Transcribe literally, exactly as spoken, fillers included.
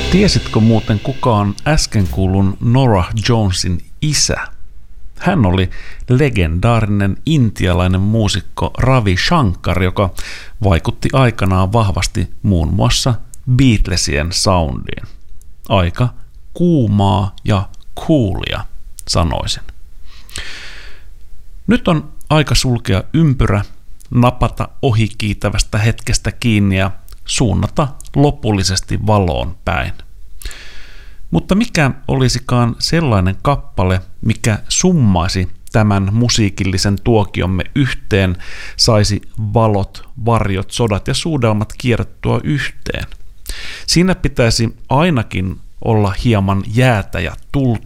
Tiesitkö muuten kuka on äsken kuulun Norah Jonesin isä? Hän oli legendaarinen intialainen muusikko Ravi Shankar, joka vaikutti aikanaan vahvasti muun muassa Beatlesien soundiin. Aika kuumaa ja coolia, sanoisin. Nyt on aika sulkea ympyrä, napata ohikiitävästä hetkestä kiinni ja suunnata lopullisesti valoon päin. Mutta mikä olisikaan sellainen kappale, mikä summaisi tämän musiikillisen tuokiomme yhteen, saisi valot, varjot, sodat ja suudelmat kierrettyä yhteen. Siinä pitäisi ainakin olla hieman jäätä ja tulta,